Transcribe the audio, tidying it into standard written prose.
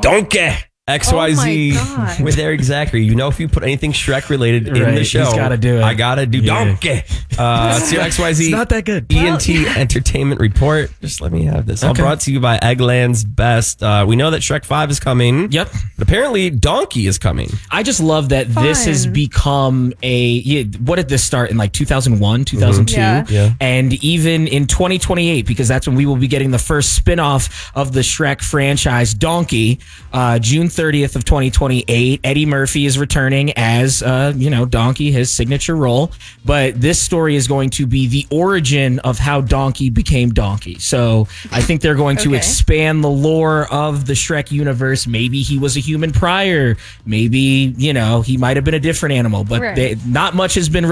Donkey. XYZ. Oh my God. With Eric Zachary. You know, if you put anything Shrek related in the show, he's gotta do it. I gotta do Donkey. It's your XYZ. It's not that good. ENT Entertainment Report. Just let me have this. All brought to you by Eggland's Best. We know that Shrek 5 is coming. Yep. But apparently Donkey is coming. I just love that this has become what did this start in, like 2001, 2002? Yeah. And even in 2028, because that's when we will be getting the first spinoff of the Shrek franchise, Donkey, June 30th of 2028. Eddie Murphy is returning as, Donkey, his signature role. But this story is going to be the origin of how Donkey became Donkey. So I think they're going to expand the lore of the Shrek universe. Maybe he was a human prior. Maybe, he might have been a different animal. But not much has been